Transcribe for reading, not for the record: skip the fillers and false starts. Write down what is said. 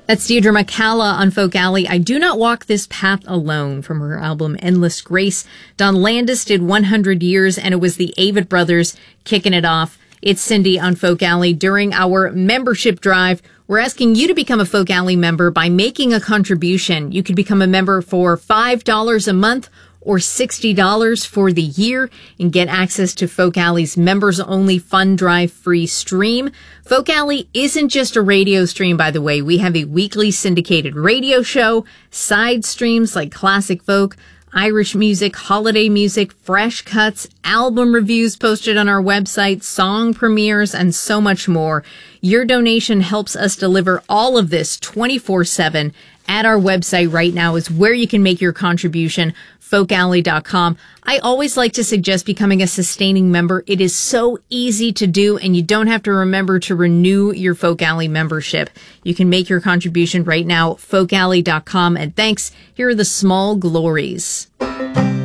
That's Deirdre McCalla on Folk Alley. I Do Not Walk This Path Alone from her album Endless Grace. Don Landis did 100 Years, and it was the Avett Brothers kicking it off. It's Cindy on Folk Alley. During our membership drive, we're asking you to become a Folk Alley member by making a contribution. You could become a member for $5 a month or $60 for the year and get access to Folk Alley's members-only fund drive free stream. Folk Alley isn't just a radio stream, by the way. We have a weekly syndicated radio show, side streams like classic folk, Irish music, holiday music, fresh cuts, album reviews posted on our website, song premieres, and so much more. Your donation helps us deliver all of this 24/7 at our website right now is where you can make your contribution, folkalley.com. I always like to suggest becoming a sustaining member. It is so easy to do, and you don't have to remember to renew your Folk Alley membership. You can make your contribution right now, folkalley.com. And thanks. Here are the Small Glories.